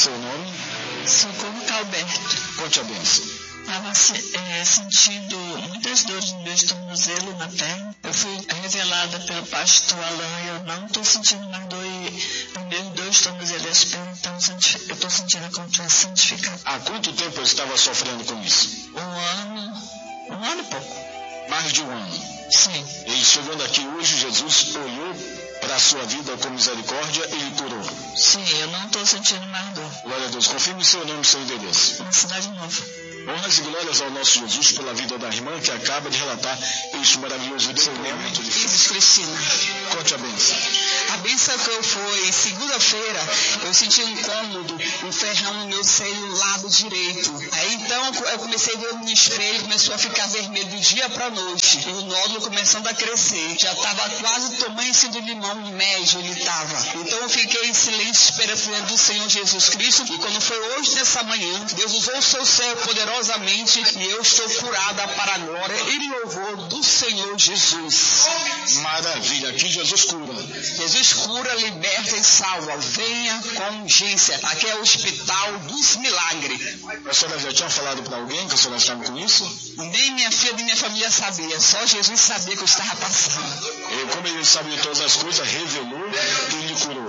seu nome? Socorro Calberto. Conte a bênção. Estava sentindo muitas dores no meu tornozelo, na perna. Eu fui revelada pelo pastor Alain e eu não estou sentindo mais dor nos meus dois tornozelos e as pernas, então eu estou sentindo como se tivesse santificado. Há quanto tempo eu estava sofrendo com isso? Um ano e pouco. Mais de um ano. Sim. E chegando aqui hoje, Jesus olhou para a sua vida com misericórdia e lhe curou. Sim, eu não estou sentindo mais dor. Glória a Deus. Confirme seu nome e seu endereço. Na Cidade Nova. Honras e glórias ao nosso Jesus pela vida da irmã que acaba de relatar este maravilhoso depoimento de Isis Cristina. Conte a bênção. A bênção que eu fui segunda-feira, eu senti um incômodo, um ferrão no meu seio do lado direito. Aí então eu comecei a ver no espelho, começou a ficar vermelho do dia para noite. E o nódulo começando a crescer. Já estava quase do tamanho assim do limão médio ele estava. Então eu fiquei em silêncio esperando do Senhor Jesus Cristo. E quando foi hoje nessa manhã, Deus usou o seu céu poderosamente e eu estou curada para a glória e louvor do Senhor Jesus. Maravilha, aqui Jesus cura. Jesus cura, liberta e salva. Venha com urgência. Aqui é o Hospital dos Milagres. A senhora já tinha falado para alguém que a senhora estava com isso? Nem minha filha nem minha família sabia. Só Jesus sabia que eu estava passando. E como ele sabe de todas as coisas, revelou e lhe curou.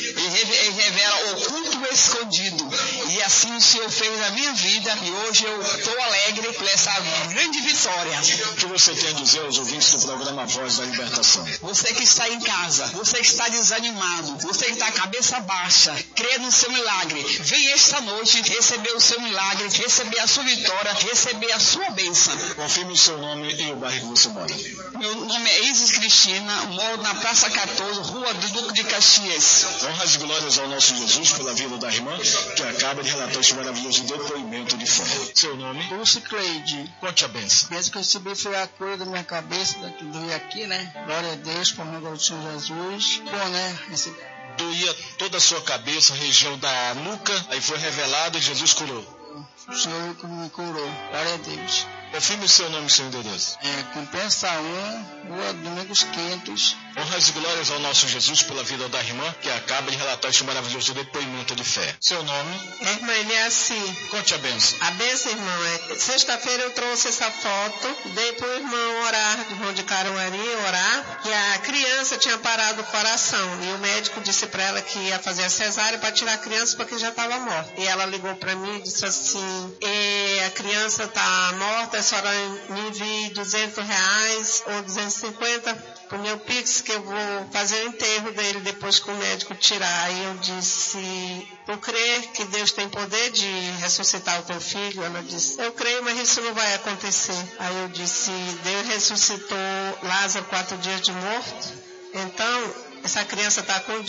Ele revela oculto e escondido. E assim o Senhor fez na minha vida. E hoje eu estou alegre por essa grande vitória. O que você tem a dizer aos ouvintes do programa Voz da Libertação? Você que está em casa, você que está desanimado, você que está com a cabeça baixa, crê no seu milagre. Vem esta noite receber o seu milagre, receber a sua vitória, receber a sua bênção. Confirme o seu nome e o bairro que você mora. Meu nome é Isis Cristina, moro na Praça 14, Rua do Duque de Caxias. Honras e glórias ao nosso Jesus pela vida da irmã que acaba de relatar este maravilhoso depoimento de fé. Seu nome? Dulce Cleide. Conte a bênção. A bênção que eu recebi foi a cura da minha cabeça, doía aqui, né? Glória a Deus, por nome do Senhor Jesus. Bom, né? Doía toda a sua cabeça, região da nuca, aí foi revelado e Jesus curou. O Senhor me curou. Glória a Deus. Confirme o seu nome e seu endereço. Compensa 1, Rua Domingos Quintos. Honras e glórias ao nosso Jesus pela vida da irmã que acaba de relatar este maravilhoso depoimento de fé. Seu nome? Irmã Eliassi. Conte a bênção. A bênção, irmão, sexta-feira eu trouxe essa foto, dei para o irmão orar, irmão de Caruarí, orar, que a criança tinha parado o coração, e o médico disse para ela que ia fazer a cesárea para tirar a criança porque já estava morta. E ela ligou para mim e disse assim, a criança está morta, a senhora me envie R$200 ou 250 pro meu Pix, que eu vou fazer o enterro dele depois que o médico tirar. Aí eu disse, tu crê que Deus tem poder de ressuscitar o teu filho? Ela disse, eu creio, mas isso não vai acontecer. Aí eu disse, Deus ressuscitou Lázaro 4 dias de morto, então essa criança está com